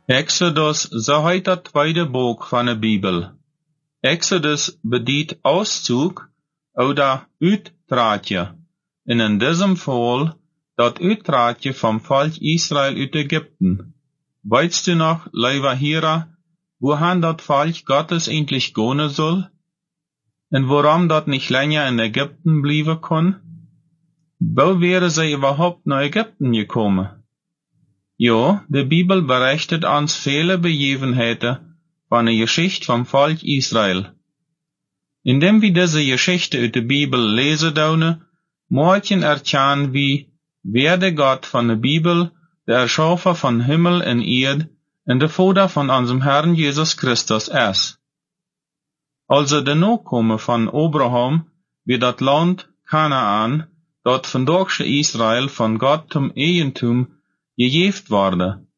Exodus zo heet dat tweede boek van de Bibel. Exodus bedient Auszug oder Uittraatje. En in diesem Fall dat Uittraatje vom Volk Israel uit Ägypten. Weißt du noch, lieber Hira, wohin dat Volk Gottes endlich gehen soll? Und warum dat nicht länger in Ägypten bleiben kann? Wo wäre sie überhaupt nach Ägypten gekommen? Ja, die Bibel berichtet uns viele Begebenheiten von der Geschichte vom Volk Israel. Indem wir diese Geschichte uit der Bibel lesen daunen, morgen erkennen wir, wer der Gott von der Bibel, der Erschaffer von Himmel und Erde und der Vater von unserem Herrn Jesus Christus ist. Also der Nachkomme von Abraham wird das Land Kanaan, dort von deutsche Israel von Gott zum Eigentum gegeben worden.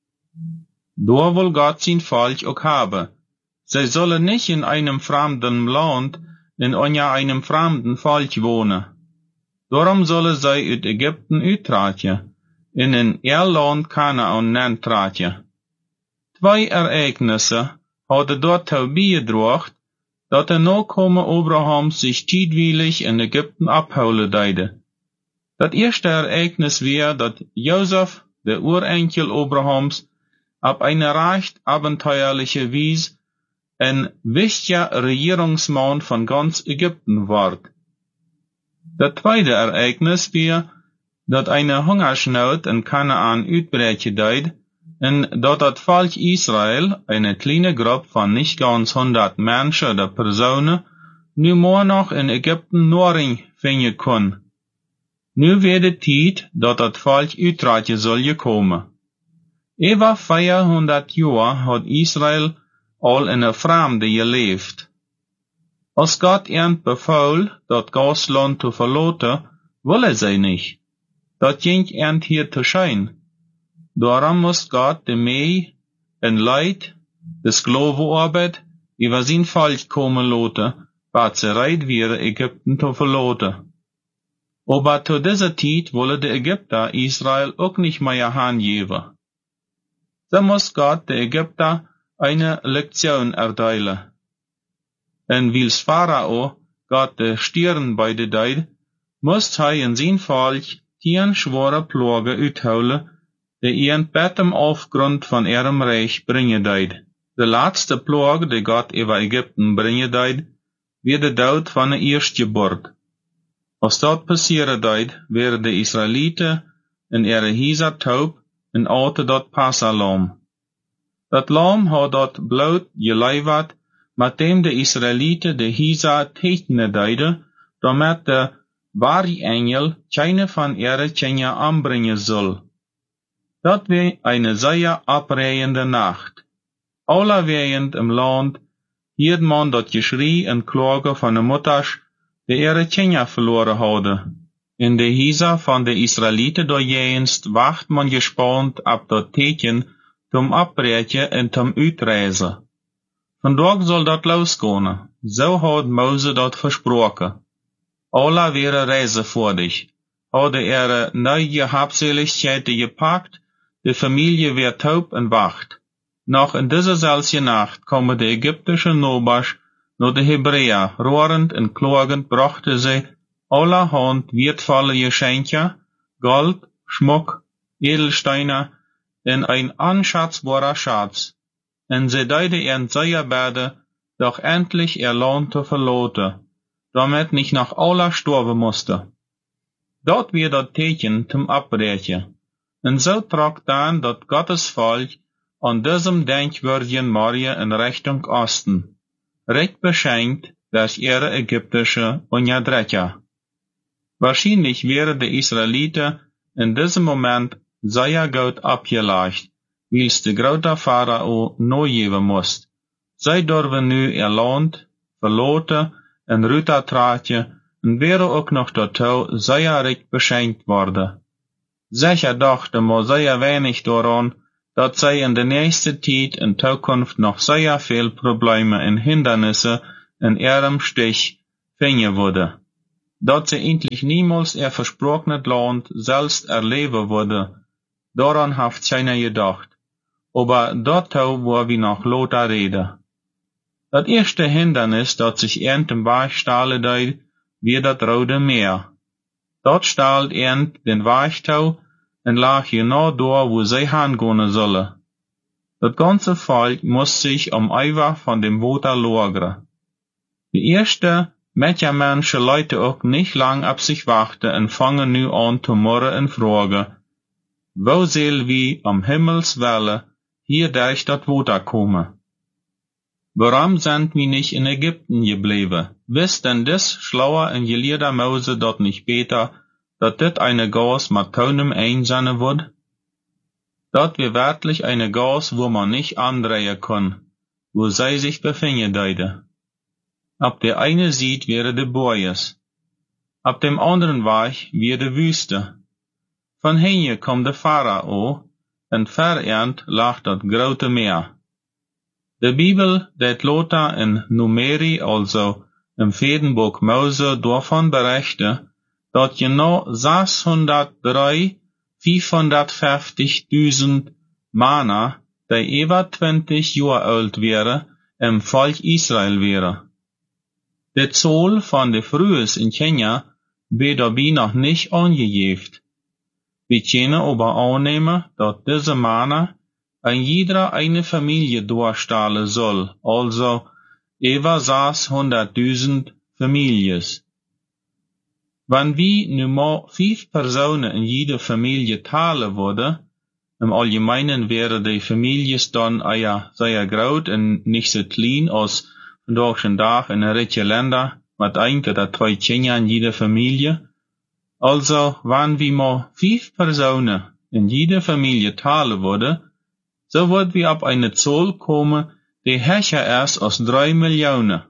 Da will Gott sein Volk auch haben. Sie sollen nicht in einem fremden Land, in einem fremden Volk wohnen. Darum sollen sie uit Ägypten uittreten, in ein Land Kanaan nantreten. Zwei Ereignisse hadden dazu beigebracht, dat der Nachkomme Abrahams sich tijdweilig in Ägypten abholen deide. Das erste Ereignis war, dat Josef, der Urenkel Abrahams, ab einer recht abenteuerliche Weise ein wichtiger Regierungsmann von ganz Ägypten ward. Das zweite Ereignis war, dat eine Hungersnot in Kanaan uitbreken deed, und dat das Volk Israel, eine kleine Gruppe von nicht ganz 100 Menschen oder Personen, nu more noch in Ägypten Nahrung finden kann. Nu wird die Zeit, dat das Volk uittreten soll kommen. Über 400 Jahre hat Israel all in der Fremde gelebt. Als Gott ihnen befahl, dat Gastland zu verlassen, wolle sie nicht. Dat ging ihnen hier zu schein. Darum muss Gott de Mei en Leid, de Sklavenarbeit, über sein Volk kommen lassen, wat sie bereit wäre, Ägypten zu verlassen. Aber zu dieser Zeit wolle der Ägypter Israel auch nicht mehr hingeben. So muss Gott der Ägypter eine Lektion erteilen. Und weil's Pharao Gott der Stirn bei der Deid, muss er in sein Volk 10 schwere Plage uitholen, die ihren Betten Aufgrund von ihrem Reich bringen deid. De laatste Plage, die Gott über Ägypten bringen deid, wird der Tod von der Erstgeburt. Als dat passieren deid, werden die Israeliten in ihre Hisa taub en aten dat Passalam. Dat Lam hat dat Blut geleivert, mit dem de Israeliten de Hisa tekenen deiden, damit der Wari-Engel keine von ihre Kinder anbringen soll. Dat war eine sehr abreihende Nacht. Allerweilend im Land hielt man dat Geschrei und Klage von den Mutters, die ihre Kinder verloren hadden. In de Hisa von de Israeliten doorjeenst wacht man gespannt ab dat Teken zum Abbreken en zum Uitreizen. Vandaag soll dat losgehen. So hat Mose dat versprochen. Alle wäre Reise vor dich. Hadden ihre neue Habseligkeiten gepackt, die Familie wird taub und wacht. Noch in dieser seltenen Nacht kommen die ägyptischen Nobasch nur die Hebräer, rohrend und klagend brachte sie allerhand wertvolle Geschenke, Gold, Schmuck, Edelsteine und ein anschatzbarer Schatz. Und sie deide ihren Säuerberde, doch endlich ihr Land zu verlassen, damit nicht noch alle sterben musste. Dort wird das Teken zum Abbrechen. Und so trug dann dat Gottes Volk an diesem denkwürdigen Morgen in Richtung Osten, recht beschenkt durch ihre ägyptische Unterdrücker. Wahrscheinlich wären die Israeliten in diesem Moment sehr gut abgelegt, weil's der große Pharao nachgeben muss. Sie dürfen nu ihr Land verlassen und rübertreten und wären auch noch dazu sehr recht beschenkt worden. Sicher dachte man sehr wenig daran, dass sie in der nächsten Zeit in Zukunft noch sehr viel Probleme und Hindernisse in ihrem Stich finden würde. Dass sie endlich niemals ihr versprochenes Land selbst erleben würde, daran hat keiner gedacht. aber dort wo wir noch Lothar reden. Dat eerste hindernis dat sich ernt im Weg stalen deed, wie dat Rode Meer. Dort stalt ernt den Weichtau en lag genau door wo zij hangehen sollen. Dat ganze Volk muss sich Eiver von dem Water lagern. Die erste Menschen Leute auch nicht lang ab sich warten en fangen nu an te morren en vragen, wo soll wie am Himmelswelle hier durch dat Water komen? Warum sind wir nicht in Ägypten geblieben? Wisst denn das schlauer en geleerder Mose dort nicht beter, dat dit eine Gas mit keinem einsennen wird? Dat wir wirklich eine Gas, wo man nicht andrehen kann, wo sie sich befinden deide. Ab der eine Seite wäre de Boyes, ab dem anderen Weg wäre de Wüste. Von hier kommt der Pharao, en verernt lag dat grote Meer. De Bibel deed Lothar in Numeri, also im Fädenbuch Mose, davon berichte, dat genau 550.000 Männer, die über 20 Jahre alt wäre, im Volk Israel wäre. De Zahl von de Frühes in Kenia wird dabei noch nicht angegeben. Wir können aber annehmen, dass diese Männer ein jeder eine Familie darstellen soll, also über 600.000 Familien. Wenn wir nun mal 5 Personen in jeder Familie teilen würden, im Allgemeinen wäre die Familie dann sehr groß und nicht so klein als vandaag Tag in reiche Länder mit 1 oder 2 Kinder in jeder Familie. Also, wenn wir mal 5 Personen in jeder Familie teilen würden, so wird wir ab eine Zahl kommen, die höher ist als 3 Millionen.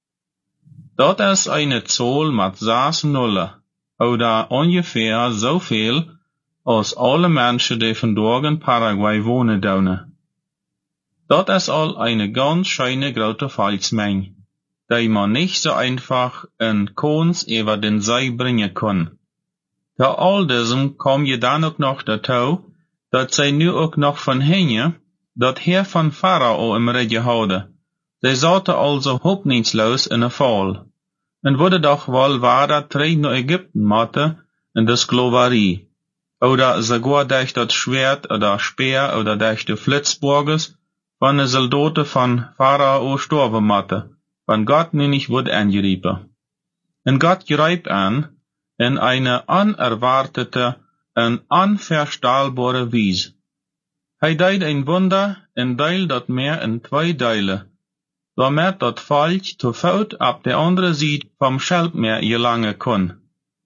Dat ist eine Zahl mit 6 Nullen, oder ungefähr so viel als alle Menschen, die vandaag in Paraguay wohnen daunen. Dat ist all eine ganz schöne große Volksmenge, die man nicht so einfach in Kons über den See bringen kann. Zu all diesem kommt je dann auch noch dazu, dat zij nu ook nog van henje, dat heer van Pharao im Rede houden. Zij zaten also hoffnungslos in een val, en worden doch wel weiter terug naar Ägypten moeten in de Sklaverei, oder sogar durch das Schwert oder Speer oder durch die Flitzburges von de Soldaten von Pharao sterben moeten, wenn Gott nu nicht wird angegriffen. En Gott greift an in eine unerwartete en unverstellbare Weise. Hij deed een Wunder en deelt dat Meer in 2 Delen, damit dat Volk te voet op de andere Seite vom Schelpmeer gelangen kon.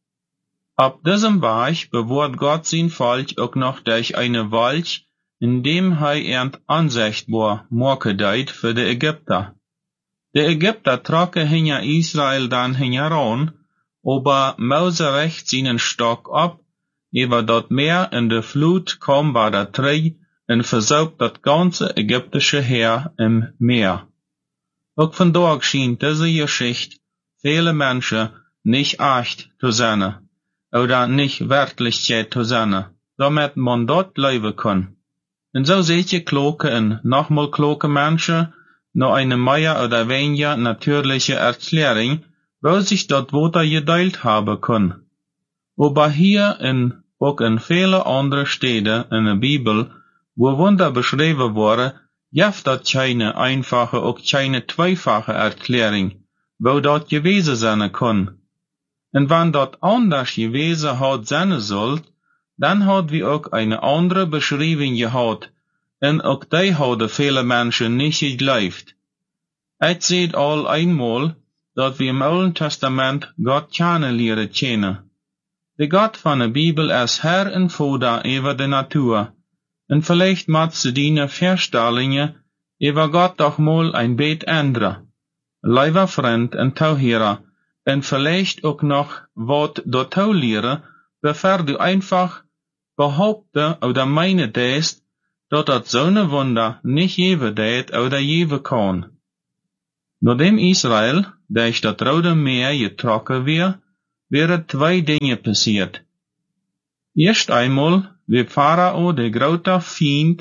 Op diesem Weg bewaart Gott sein Volk auch noch durch eine Wolk, indem hij unsichtbar maken deed für de Ägypter. De Ägypter trokken hinter Israel dann heran, aber Mose recht seinen Stock ab, über dat Meer in de Flut kam bei der Trei und versaugt dat ganze ägyptische Heer im Meer. Auch vandaag schien diese Geschichte viele Menschen nicht echt zu sein, oder nicht Wertlichkeit zu sein, damit man dort leben kann. Und so seht ihr kloke und nochmal kloke Menschen, noch eine mehr oder weniger natürliche Erklärung, wo sich dort Water geteilt haben kann. Aber hier auch in viele andere Städte in der Bibel, wo Wunder beschrieben worden, gibt das keine einfache, auch keine zweifache Erklärung, wo dort gewesen sein kann. Und wenn dort anders gewesen hat sein soll, dann hat wir auch eine andere Beschreibung gehabt, und auch die haben viele Menschen nicht geglaubt. Es seht all einmal, dass wir im Alten Testament Gott kennenlernen kennen. Der Gott von der Bibel ist Herr und Vater über die Natur, und vielleicht macht sie deine Vorstellungen über Gott doch mal ein Bett ändern. Lieber Freund und Zuhörer, und vielleicht auch noch was dazu lehren, bevor du einfach behaupten oder meinen dass das so eine Wunder nicht geben wird oder geben kann. Nachdem Israel durch das Rote Meer getrokken wären 2 Dinge passiert. Erst einmal, wie Pharao, der große Feind,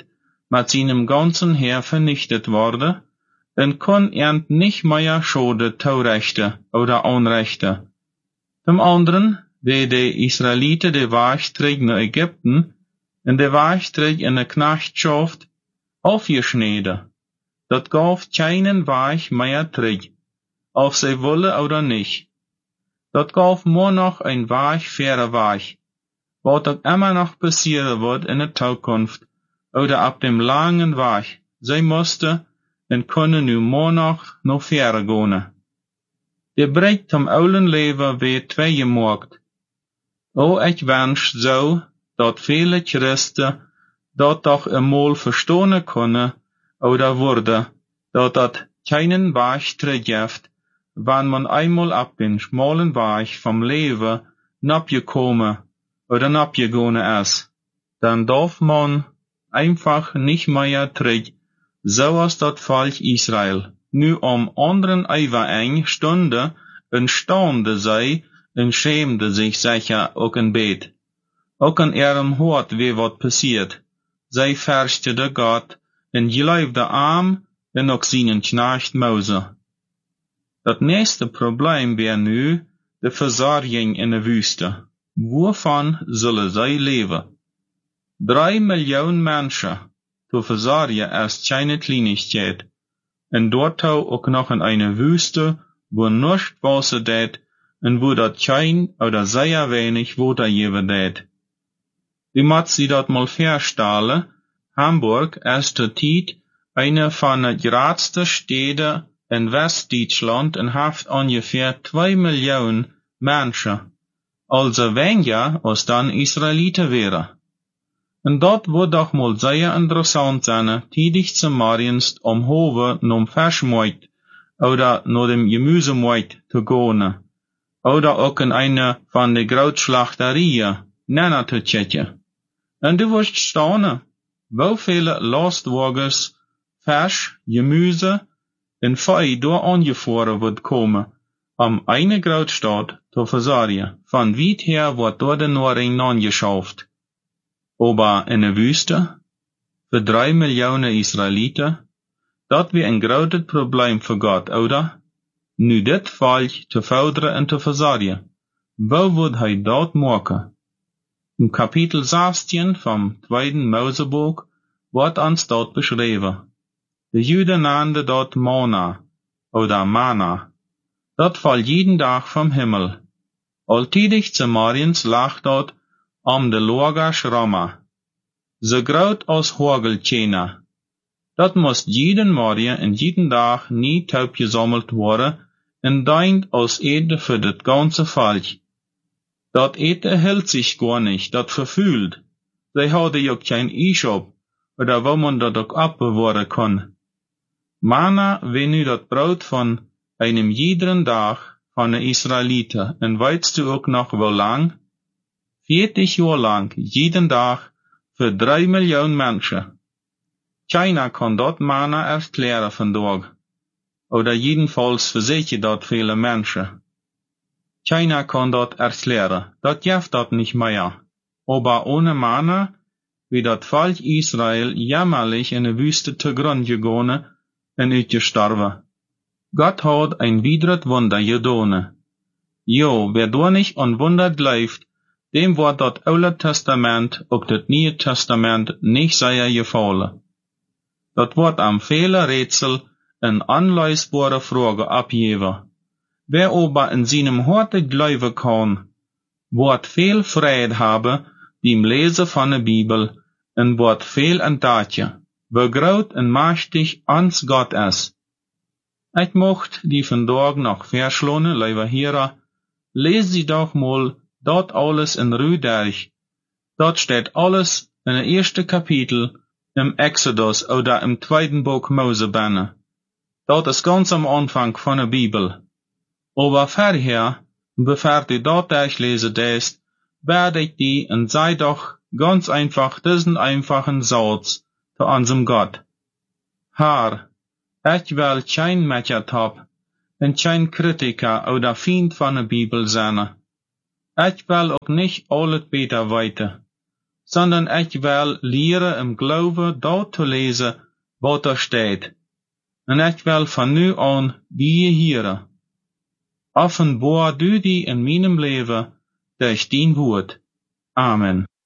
mit seinem ganzen Heer vernichtet worden, dann kann er nicht mehr Schade toerechten oder Unrechte. Zum anderen, wie die Israeliten de Weg terug naar Ägypten en de Weg terug in de Knechtschaft aufgeschneden. Dat gaf keinen Weg mehr terug, ob sie wollen oder nicht. Dat gaf nur noch ein Weg fairer Weg, was auch immer noch passieren wird in der Zukunft oder ab dem langen Weg. Sie mussten en kunnen nu nur noch verder gehen. De breekt om oude leven weer tweegemaakt. O, ik wens zo, dat viele Christen dat toch eenmaal verstaan kunnen, oder worden, dat keinen Weg teruggeeft, wanneer man eenmaal op den schmalen Weg vom Leven napgekomen oder napgegangen is. Dan darf man einfach nicht mehr terug, zoals dat Volk Israel. Nu anderen even Stunde en staande zij en schämde sich sicher ook een beet. Ook in ihrem Hort wie wat passiert. Zij verstede Gott en geloofde aan en ook zijn knecht Mose. Dat nächste Problem wäre nu de verzorging in de Wüste. Wovon zullen zij leven? 3 Millionen Menschen zu verzorgen ist keine Kleinigkeit. En dort ook noch in eine Wüste, wo nichts Wasser deed, en wo dat kein oder sehr wenig Wasser geben deed. Wie moet sie dat mal verstellen? Hamburg ist zur Zeit eine von den grootste Städten in Westdeutschland en heeft ungefähr 2 Millionen Menschen. Also weniger als dann Israeliten wären. En dat wordt doch mal sehr interessant sein, tidig zum Morgens Hove nom Fischmarkt oder naar dem Gemüsemarkt zu gehen. Oder auch in eine von de Grootschlachterieën nenner zu checken. En du wirst staunen, wie viele Lastwagens, Fisch, Gemüse en Vieh door angefahren wird kommen, eine Grootstad zu versorgen. Von weit her wird dort de Nahrung angeschafft. Aber in der Wüste, für 3 Millionen Israeliten, dat wie ein groot Problem für Gott, oder? Nu dit Volk zu fördern und zu versorgen. Wo wird hij dat machen? Im Kapitel 16 vom 2. Mosebuch wird uns dort beschrieben. Die Juden nannten dort Manna, oder Manna. Dat fällt jeden Tag vom Himmel. Alltidig zum Morgens lag dort de Lager schramma. So groot als Hageltjener. Dat muss jeden Morgen en jeden Tag nie taub gesammelt worden en dient als Ede für das ganze Volk. Dat Ede hält sich gar nicht, dat verfühlt. Sie hadden ja kein Eishop, oder wo man dat auch abbewahren kann. Manna wenn nu dat Brot von einem jeden Tag von den Israeliten, en weißt du auch noch wo lang? 40 Jahre lang, jeden Tag, für 3 Millionen Menschen. Keiner kann dort Manna erklären vandaag. Oder jedenfalls versichern dort viele Menschen. Keiner kann dort erklären, dat gibt dort nicht mehr. Aber ohne Manna, wie dat Volk Israel jämmerlich in der Wüste zugrunde gegangen en uitgestorben. Gott hat ein widret Wunder getan. Jo, wer da nicht an Wunder glaubt, dem wird das Alte Testament auch das Neue Testament nicht sehr gefallen. Dat wird am viele Rätsel en anleisbare Frage abgeben. Wer aber in seinem Harte glauben kann, wird viel Freude haben beim Lesen von der Bibel en wird viel entdecken, wie groß en mächtig ans Gott ist. Ich mocht die vandaag noch verschlonen, lieber Hörer, les sie doch mal dort alles in Ruhe durch. Dort steht alles in der ersten Kapitel im Exodus oder im 2. Buch Mose binnen. Dort ist ganz am Anfang von der Bibel. Aber vorher, bevor du dort durchlesen darfst, werde ich die und sei doch ganz einfach diesen einfachen Satz zu unserem Gott. Herr, ich will kein Mechertop und kein Kritiker oder Feind von der Bibel sein. Ich will auch nicht alles besser weiter, sondern ich will leren im Glauben dort zu lesen, was da steht. Und ich will von nu an wie hier. Offenbar du die in meinem Leben durch dein Wort. Amen.